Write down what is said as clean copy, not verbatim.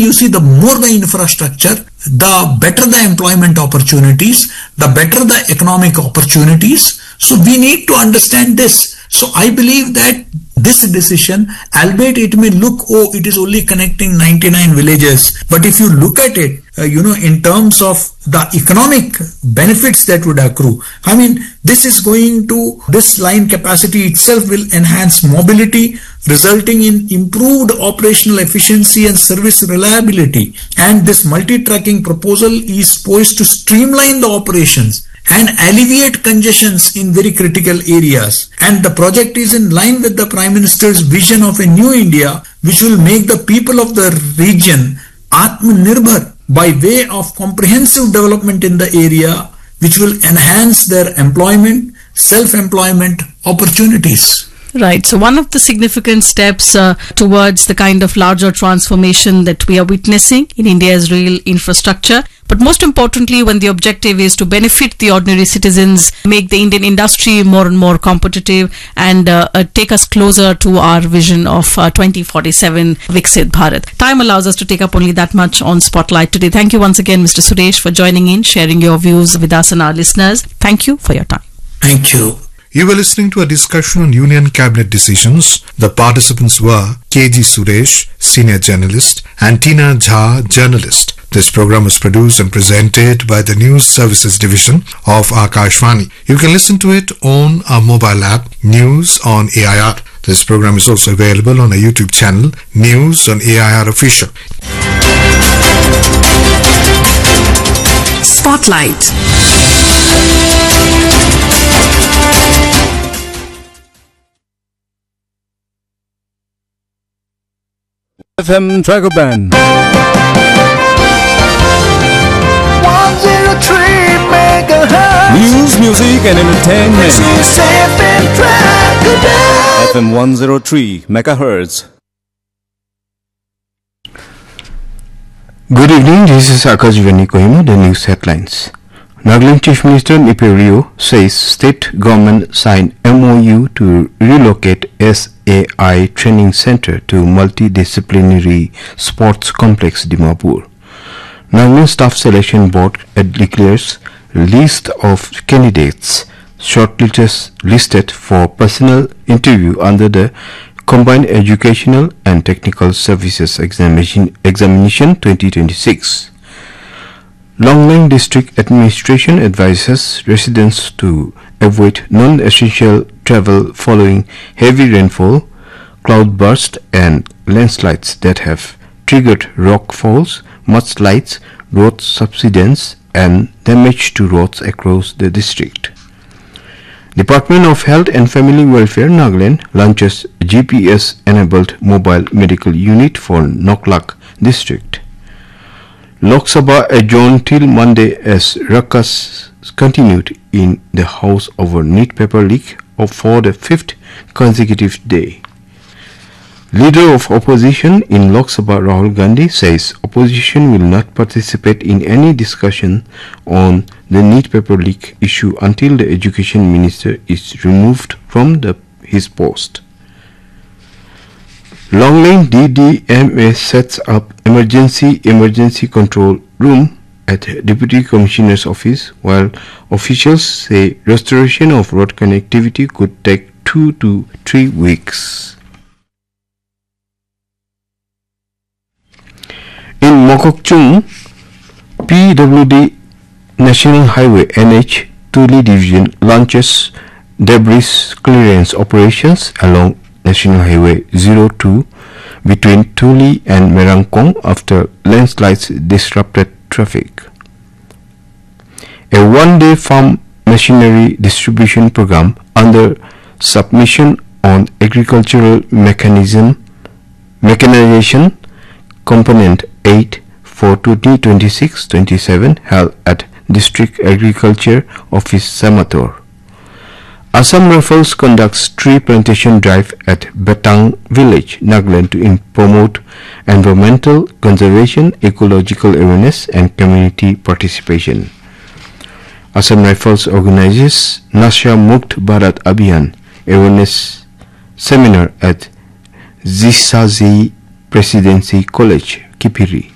you see, the more the infrastructure, the better the employment opportunities, the better the economic opportunities. So we need to understand this. So I believe that this decision, albeit it may look, oh, it is only connecting 99 villages, but if you look at it, in terms of the economic benefits that would accrue, I mean, this line capacity itself will enhance mobility, resulting in improved operational efficiency and service reliability. And this multi-tracking proposal is poised to streamline the operations and alleviate congestions in very critical areas. And the project is in line with the Prime Minister's vision of a new India, which will make the people of the region Atmanirbhar by way of comprehensive development in the area, which will enhance their employment, self-employment opportunities. Right. So one of the significant steps towards the kind of larger transformation that we are witnessing in India's rail infrastructure. But most importantly, when the objective is to benefit the ordinary citizens, make the Indian industry more and more competitive, and take us closer to our vision of 2047 Viksit Bharat. Time allows us to take up only that much on Spotlight today. Thank you once again, Mr. Suresh, for joining in, sharing your views with us and our listeners. Thank you for your time. Thank you. You were listening to a discussion on Union Cabinet decisions. The participants were KG Suresh, Senior Journalist, and Tina Jha, Journalist. This program was produced and presented by the News Services Division of Akashvani. You can listen to it on our mobile app, News on AIR. This program is also available on our YouTube channel, News on AIR Official. Spotlight. FM Tracker Band. 103 megahertz. News, music and entertainment. This is FM Tracker Band. FM 103 megahertz. Good evening, this is Akashvani Kohima, the news headlines. Nagaland Chief Minister Niperio says state government signed MOU to relocate SAI Training Center to Multidisciplinary Sports Complex Dimapur. Nagaland Staff Selection Board declares list of candidates shortlisted for personal interview under the Combined Educational and Technical Services Examination 2026. Longlang District Administration advises residents to avoid non-essential travel following heavy rainfall, cloudburst and landslides that have triggered rock falls, mudslides, road subsidence and damage to roads across the district. Department of Health and Family Welfare Nagaland launches GPS-enabled mobile medical unit for Noklak district. Lok Sabha adjourned till Monday as ruckus continued in the House over NEET paper leak for the fifth consecutive day. Leader of opposition in Lok Sabha Rahul Gandhi says opposition will not participate in any discussion on the NEET paper leak issue until the Education Minister is removed from his post. Longlang DDMA sets up emergency control room at Deputy Commissioner's office, while officials say restoration of road connectivity could take 2 to 3 weeks. In Mokokchung, PWD National Highway NH Tuli Division launches debris clearance operations along National Highway 02 between Tuli and Merangkong after landslides disrupted traffic. A one-day farm machinery distribution program under submission on agricultural mechanization component 8 for 2026-27 held at District Agriculture Office Samator. Assam Rifles conducts tree plantation drive at Betang village, Nagaland to promote environmental conservation, ecological awareness and community participation. Assam Rifles organizes Nasha Mukt Bharat Abhiyan awareness seminar at Zisazi Presidency College, Kipiri.